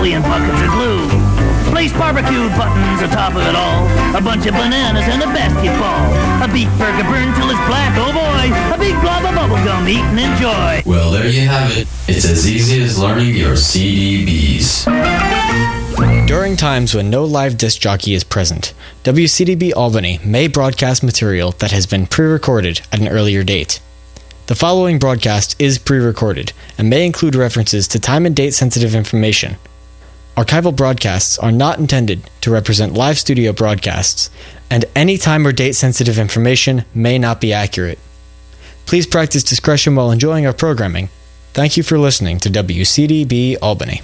million buckets of glue. Place barbecued buttons atop of it all. A bunch of bananas and a basketball. A beef burger burned till it's black, oh boy. A big glob of bubblegum, eat and enjoy. Well, there you have it. It's as easy as learning your CDBs. During times when no live disc jockey is present, WCDB Albany may broadcast material that has been pre-recorded at an earlier date. The following broadcast is pre-recorded and may include references to time and date sensitive information. Archival broadcasts are not intended to represent live studio broadcasts, and any time or date sensitive information may not be accurate. Please practice discretion while enjoying our programming. Thank you for listening to WCDB Albany.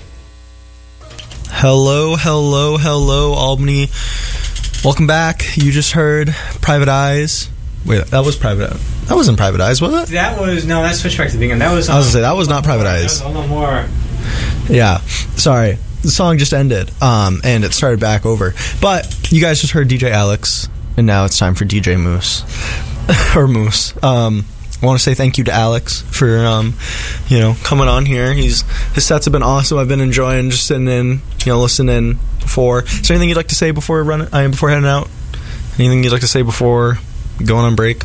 Hello, hello, hello, Albany. Welcome back. You just heard Private Eyes. Wait, that was Private Eyes. That wasn't Private Eyes, was it? That switched back to the beginning. That was. I was going to say, that was not Private Eyes. That was a little more. Yeah, sorry. The song just ended, and it started back over. But you guys just heard DJ Alex, and now it's time for DJ Moose. Or Moose. I want to say thank you to Alex for, coming on here. His sets have been awesome. I've been enjoying just sitting in, listening before. Is there anything you'd like to say before heading out? Anything you'd like to say before going on break?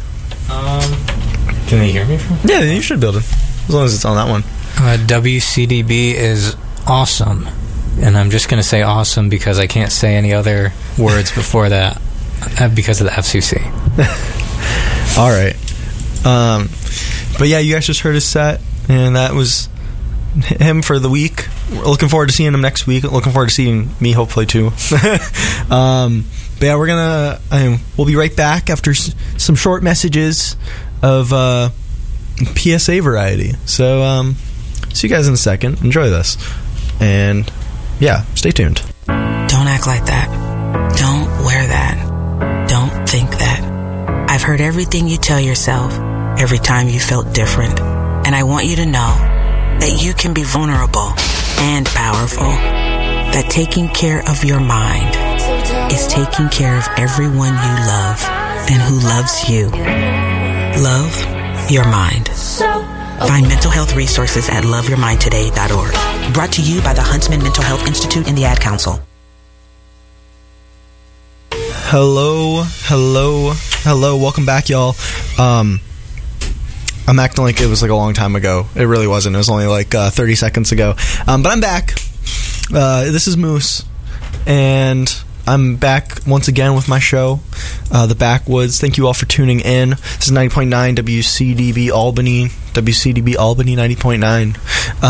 Can they hear me? Yeah, you should build it. As long as it's on that one. WCDB is awesome. And I'm just going to say awesome because I can't say any other words before that because of the FCC. All right. But yeah, you guys just heard his set, and that was him for the week. We're looking forward to seeing him next week. Looking forward to seeing me, hopefully, too. But yeah, we'll be right back after some short messages of PSA variety. So, see you guys in a second. Enjoy this. And yeah, stay tuned. Don't act like that. Don't wear that. Don't think that. I've heard everything you tell yourself every time you felt different. And I want you to know that you can be vulnerable and powerful. That taking care of your mind is taking care of everyone you love and who loves you. Love your mind. Find mental health resources at loveyourmindtoday.org. Brought to you by the Huntsman Mental Health Institute and the Ad Council. Hello. Welcome back, y'all. I'm acting like it was like a long time ago. It really wasn't. It was only like 30 seconds ago. But I'm back. This is Moose. And I'm back once again with my show, The Backwoods. Thank you all for tuning in. This is 90.9 WCDB Albany. WCDB Albany 90.9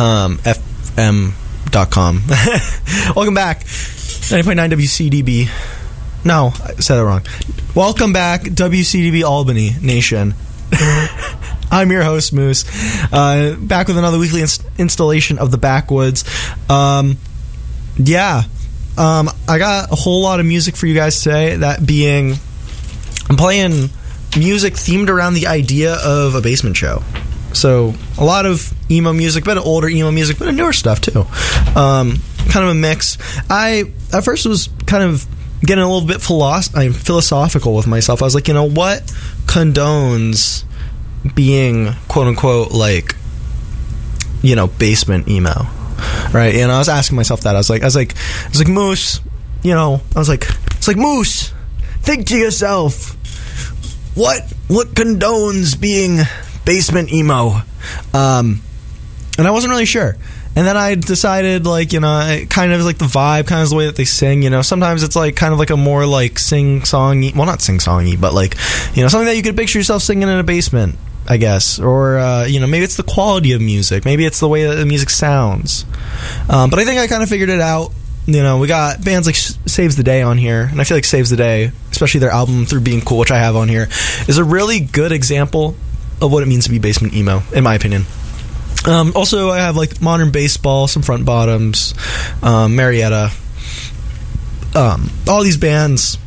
FM.com. Welcome back. 90.9 WCDB. No, I said it wrong. Welcome back, WCDB Albany Nation. I'm your host, Moose. Back with another weekly installation of The Backwoods. I got a whole lot of music for you guys today. That being, I'm playing music themed around the idea of a basement show. So a lot of emo music, but older emo music, but newer stuff too. Kind of a mix. I at first was kind of getting a little bit philosophical with myself. I was like, what condones being quote unquote like, basement emo, right? And I was asking myself that. I was like Moose, it's like Moose, think to yourself, what condones being basement emo? And I wasn't really sure. And then I decided, it kind of is like the vibe, kind of is the way that they sing, Sometimes it's like kind of like a more like sing-songy, well, not sing-songy, but like, something that you could picture yourself singing in a basement, I guess. Or, maybe it's the quality of music. Maybe it's the way that the music sounds. But I think I kind of figured it out. We got bands like Saves the Day on here, and I feel like Saves the Day, especially their album Through Being Cool, which I have on here, is a really good example of what it means to be basement emo, in my opinion. Also, I have like Modern Baseball, some Front Bottoms, Marietta, all these bands